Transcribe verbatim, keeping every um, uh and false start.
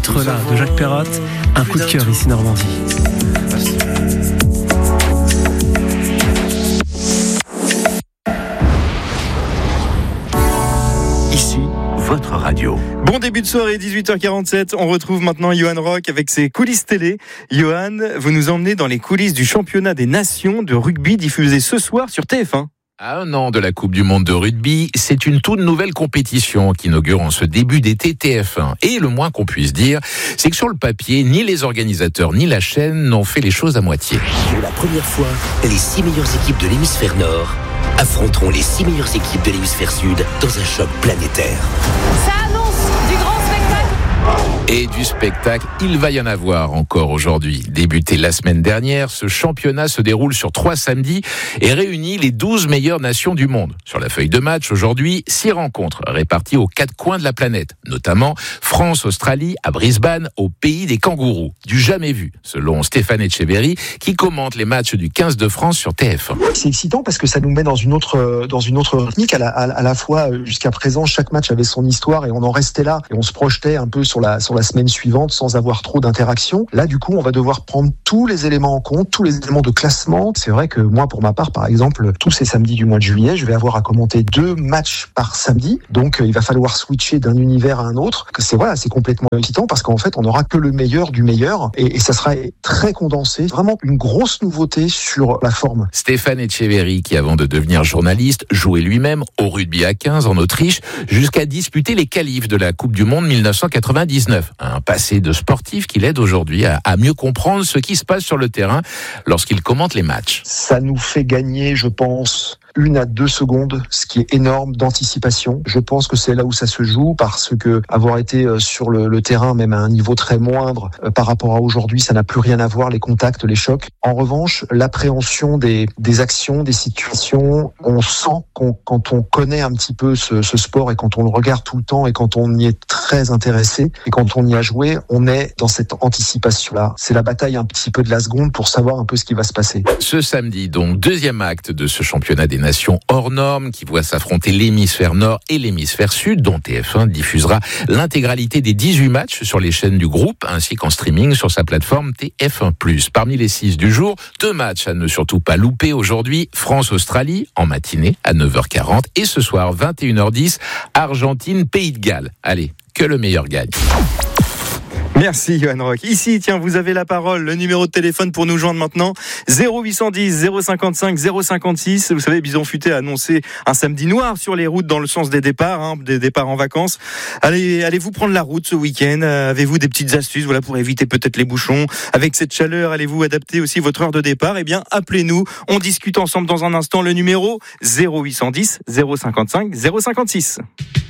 titre-là de Jacques Perrot, un coup de cœur ici Normandie. Ici, votre radio. Bon début de soirée, dix-huit heures quarante-sept. On retrouve maintenant Johan Rock avec ses coulisses télé. Johan, vous nous emmenez dans les coulisses du championnat des nations de rugby diffusé ce soir sur T F un. À un an de la Coupe du Monde de rugby, c'est une toute nouvelle compétition qui inaugure en ce début d'été T F un. Et le moins qu'on puisse dire, c'est que sur le papier, ni les organisateurs ni la chaîne n'ont fait les choses à moitié. Pour la première fois, les six meilleures équipes de l'hémisphère nord affronteront les six meilleures équipes de l'hémisphère sud dans un choc planétaire. Ça annonce du grand spectacle. Et du spectacle, il va y en avoir encore aujourd'hui. Débuté la semaine dernière, ce championnat se déroule sur trois samedis et réunit les douze meilleures nations du monde. Sur la feuille de match, aujourd'hui, six rencontres réparties aux quatre coins de la planète, notamment France-Australie à Brisbane, au pays des kangourous. Du jamais vu, selon Stéphane Etcheverry, qui commente les matchs du quinze de France sur T F un. C'est excitant parce que ça nous met dans une autre, dans une autre rythmique. À la, à, à la fois, jusqu'à présent, chaque match avait son histoire et on en restait là et on se projetait un peu sur la, sur la semaine suivante sans avoir trop d'interaction. Là, du coup, on va devoir prendre tous les éléments en compte, tous les éléments de classement. C'est vrai que moi, pour ma part, par exemple, tous ces samedis du mois de juillet, je vais avoir à commenter deux matchs par samedi. Donc, il va falloir switcher d'un univers à un autre. C'est voilà, c'est complètement excitant parce qu'en fait, on n'aura que le meilleur du meilleur et, et ça sera très condensé. Vraiment une grosse nouveauté sur la forme. Stéphane Etcheverry, qui avant de devenir journaliste, jouait lui-même au rugby à quinze en Autriche, jusqu'à disputer les qualifs de la Coupe du Monde dix-neuf cent quatre-vingt-dix-neuf. Un passé de sportif qui l'aide aujourd'hui à, à mieux comprendre ce qui se passe sur le terrain lorsqu'il commente les matchs. Ça nous fait gagner, je pense, une à deux secondes, ce qui est énorme d'anticipation. Je pense que c'est là où ça se joue parce que avoir été sur le, le terrain, même à un niveau très moindre euh, par rapport à aujourd'hui, ça n'a plus rien à voir, les contacts, les chocs. En revanche, l'appréhension des, des actions, des situations, on sent qu'on, quand on connaît un petit peu ce, ce sport et quand on le regarde tout le temps et quand on y est très intéressé et quand on y a joué, on est dans cette anticipation-là. C'est la bataille un petit peu de la seconde pour savoir un peu ce qui va se passer. Ce samedi, donc, deuxième acte de ce championnat des nations hors normes qui voit s'affronter l'hémisphère nord et l'hémisphère sud, dont T F un diffusera l'intégralité des dix-huit matchs sur les chaînes du groupe ainsi qu'en streaming sur sa plateforme T F un plus. Parmi les six du jour, deux matchs à ne surtout pas louper aujourd'hui. France-Australie en matinée à neuf heures quarante et ce soir vingt et une heures dix, Argentine-Pays de Galles. Allez, que le meilleur gagne. Merci Johan Rock. Ici, tiens, vous avez la parole, le numéro de téléphone pour nous joindre maintenant, zéro huit cent dix, zéro cinquante-cinq, zéro cinquante-six. Vous savez, Bison Futé a annoncé un samedi noir sur les routes dans le sens des départs, hein, des départs en vacances. Allez, allez-vous prendre la route ce week-end? Avez-vous des petites astuces, voilà, pour éviter peut-être les bouchons? Avec cette chaleur, allez-vous adapter aussi votre heure de départ? Eh bien, appelez-nous. On discute ensemble dans un instant. Le numéro zéro huit cent dix, zéro cinquante-cinq, zéro cinquante-six.